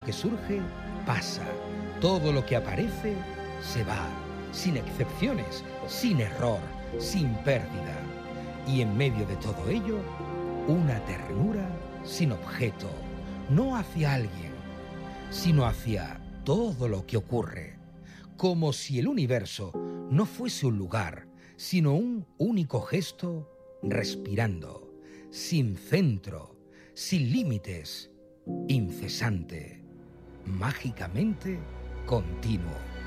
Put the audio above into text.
que surge, pasa. Todo lo que aparece, se va. Sin excepciones, sin error, sin pérdida. Y en medio de todo ello, una ternura sin objeto. No hacia alguien, sino hacia todo lo que ocurre. Como si el universo no fuese un lugar, sino un único gesto, respirando, sin centro, sin límites, incesante, mágicamente continuo.